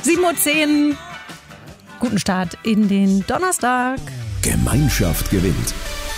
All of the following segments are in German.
7:10 Uhr. Guten Start in den Donnerstag. Gemeinschaft gewinnt.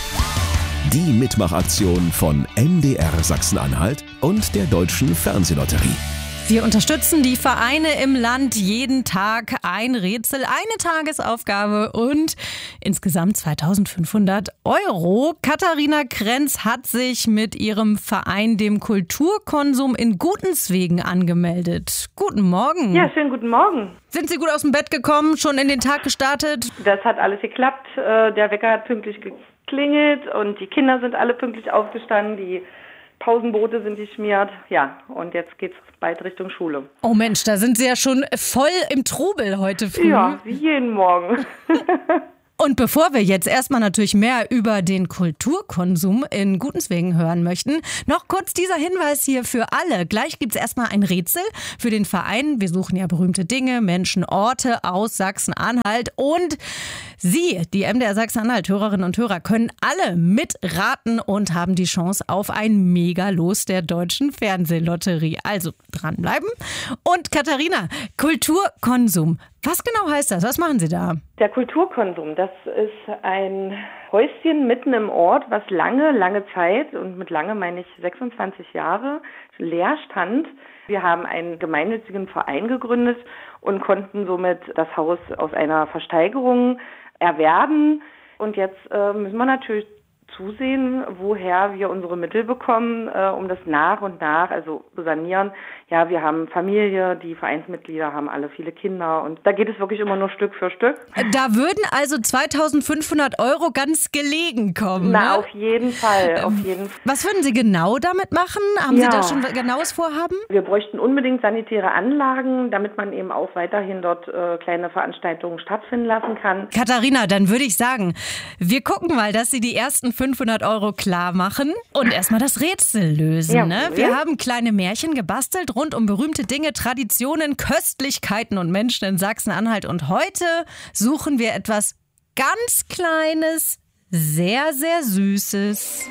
Die Mitmachaktion von MDR Sachsen-Anhalt und der Deutschen Fernsehlotterie. Wir unterstützen die Vereine im Land jeden Tag. Ein Rätsel, eine Tagesaufgabe und insgesamt 2.500 €. Katharina Krenz hat sich mit ihrem Verein, dem Kulturkonsum in Gutenswegen, angemeldet. Guten Morgen. Ja, schönen guten Morgen. Sind Sie gut aus dem Bett gekommen, schon in den Tag gestartet? Das hat alles geklappt. Der Wecker hat pünktlich geklingelt und die Kinder sind alle pünktlich aufgestanden. Die Pausenbrote sind geschmiert. Ja, und jetzt geht's bald Richtung Schule. Oh Mensch, da sind Sie ja schon voll im Trubel heute früh. Ja, wie jeden Morgen. Und bevor wir jetzt erstmal natürlich mehr über den Kulturkonsum in Gutenswegen hören möchten, noch kurz dieser Hinweis hier für alle. Gleich gibt's erstmal ein Rätsel für den Verein. Wir suchen ja berühmte Dinge, Menschen, Orte aus Sachsen-Anhalt. Und Sie, die MDR Sachsen-Anhalt Hörerinnen und Hörer, können alle mitraten und haben die Chance auf ein Megalos der Deutschen Fernsehlotterie. Also dranbleiben. Und Katharina, Kulturkonsum. Was genau heißt das? Was machen Sie da? Der Kulturkonsum, das ist ein Häuschen mitten im Ort, was lange Zeit, und mit lange meine ich 26 Jahre, leer stand. Wir haben einen gemeinnützigen Verein gegründet und konnten somit das Haus aus einer Versteigerung erwerben. Und jetzt müssen wir natürlich zusehen, woher wir unsere Mittel bekommen, um das nach und nach, also zu sanieren. Ja, wir haben Familie, die Vereinsmitglieder haben alle viele Kinder und da geht es wirklich immer nur Stück für Stück. Da würden also 2.500 € ganz gelegen kommen. Na, ne? auf jeden Fall, auf jeden Fall. Was würden Sie genau damit machen? Haben Sie da schon genaues Vorhaben? Wir bräuchten unbedingt sanitäre Anlagen, damit man eben auch weiterhin dort kleine Veranstaltungen stattfinden lassen kann. Katharina, dann würde ich sagen, wir gucken mal, dass Sie die ersten 500 € klar machen und erstmal das Rätsel lösen. Ja, Ne? Wir haben kleine Märchen gebastelt rund um berühmte Dinge, Traditionen, Köstlichkeiten und Menschen in Sachsen-Anhalt. Und heute suchen wir etwas ganz Kleines, sehr, sehr Süßes.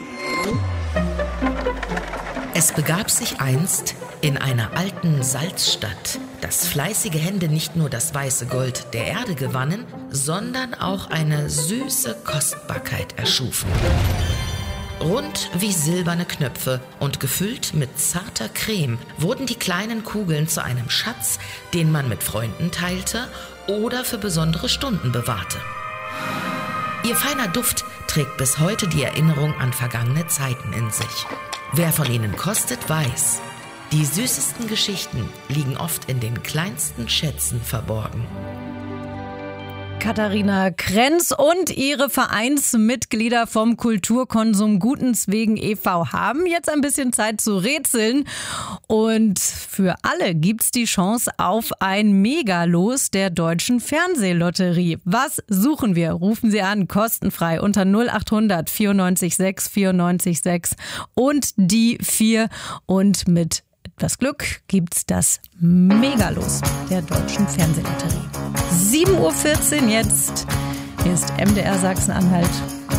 Es begab sich einst in einer alten Salzstadt, dass fleißige Hände nicht nur das weiße Gold der Erde gewannen, sondern auch eine süße Kostbarkeit erschufen. Rund wie silberne Knöpfe und gefüllt mit zarter Creme wurden die kleinen Kugeln zu einem Schatz, den man mit Freunden teilte oder für besondere Stunden bewahrte. Ihr feiner Duft trägt bis heute die Erinnerung an vergangene Zeiten in sich. Wer von ihnen kostet, weiß, die süßesten Geschichten liegen oft in den kleinsten Schätzen verborgen. Katharina Krenz und ihre Vereinsmitglieder vom Kulturkonsum Gutenswegen e.V. haben jetzt ein bisschen Zeit zu rätseln. Und für alle gibt's die Chance auf ein Megalos der Deutschen Fernsehlotterie. Was suchen wir? Rufen Sie an, kostenfrei unter 0800 94 6 94 6 und die 4 und mit etwas Glück gibt's das Megalos der Deutschen Fernsehlotterie. 7:14 Uhr jetzt. Hier ist MDR Sachsen-Anhalt.